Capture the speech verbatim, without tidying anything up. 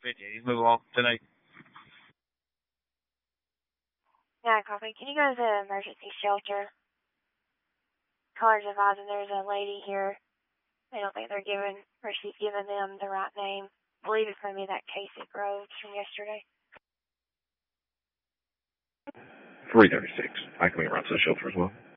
fifty. He's moving along today. Yeah, copy. Can you go to the emergency shelter? Caller's advising there's a lady here. They don't think they're giving, or she's giving them the right name. I believe it's going to be that Casey Groves from yesterday. three thirty-six. I can around to the shelter as well.